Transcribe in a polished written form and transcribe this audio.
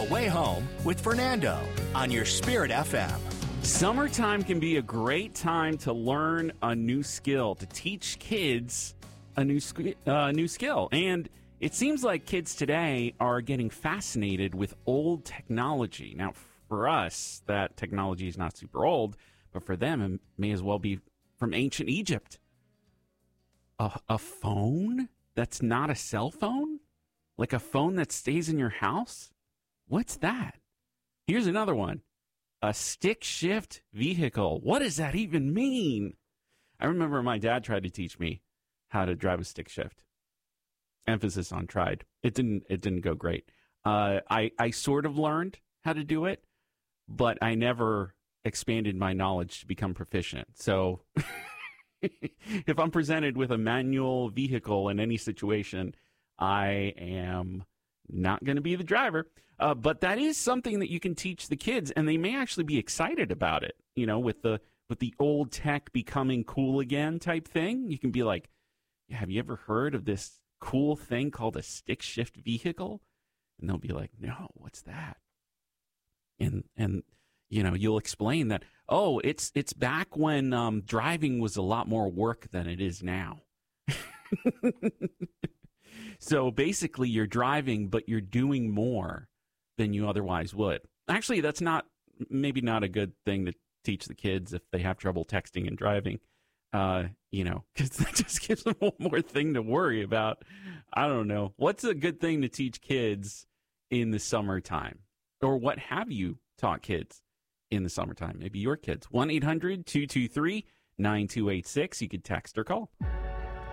way home with Fernando on your Spirit FM. Summertime can be a great time to learn a new skill, to teach kids a new skill. And it seems like kids today are getting fascinated with old technology. Now, for us, that technology is not super old, but for them, it may as well be from ancient Egypt. A phone that's not a cell phone? Like a phone that stays in your house? What's that? Here's another one. A stick shift vehicle. What does that even mean? I remember my dad tried to teach me how to drive a stick shift. Emphasis on tried. It didn't go great. I sort of learned how to do it, but I never expanded my knowledge to become proficient. So if I'm presented with a manual vehicle in any situation, I am not going to be the driver. But that is something that you can teach the kids, and they may actually be excited about it. You know, with the old tech becoming cool again type thing. You can be like, have you ever heard of this cool thing called a stick shift vehicle? And they'll be like, no, what's that? And you know, you'll explain that, oh, it's back when driving was a lot more work than it is now. So basically you're driving, but you're doing more than you otherwise would. Actually, that's maybe not a good thing to teach the kids if they have trouble texting and driving. You know, because that just gives them one more thing to worry about. I don't know. What's a good thing to teach kids in the summertime? Or what have you taught kids in the summertime? Maybe your kids. 1-800-223-9286. You could text or call.